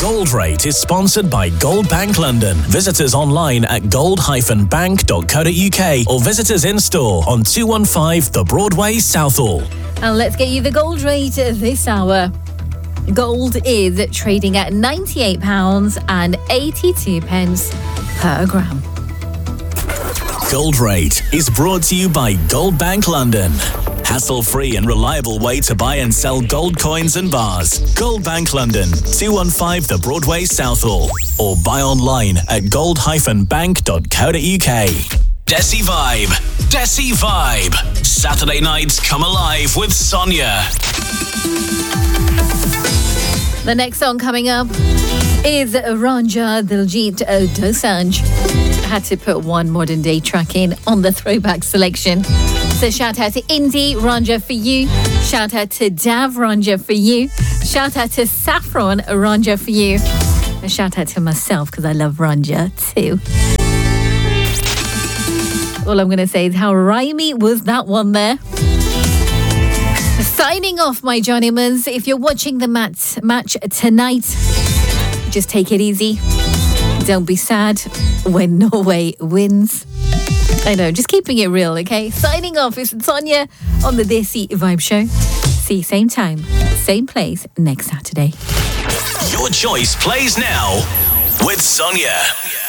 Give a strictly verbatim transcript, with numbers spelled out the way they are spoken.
Gold Rate is sponsored by Gold Bank London. Visit us online at gold dash bank dot co dot uk or visit us in store on two one five The Broadway, Southall. And let's get you the gold rate this hour. Gold is trading at ninety-eight pounds and eighty-two pence per gram. Gold Rate is brought to you by Gold Bank London. Hassle-free and reliable way to buy and sell gold coins and bars. Gold Bank London, two one five The Broadway, Southall. Or buy online at gold dash bank dot co dot uk. Desi Vibe. Desi Vibe. Saturday nights come alive with Sonia. The next song coming up is Ranja Diljit Dosanjh. I had to put one modern day track in on the throwback selection. So shout out to Indy, Ranja for you. Shout out to Dav, Ranja for you. Shout out to Saffron, Ranja for you. And shout out to myself because I love Ranja too. All I'm going to say is how rhymey was that one there. Signing off, my Johnnymans. If you're watching the match, match tonight, just take it easy. Don't be sad when Norway wins. I know, just keeping it real, okay? Signing off, it's Sonia on the Desi Vibe Show. See you same time, same place next Saturday. Your choice plays now with Sonia.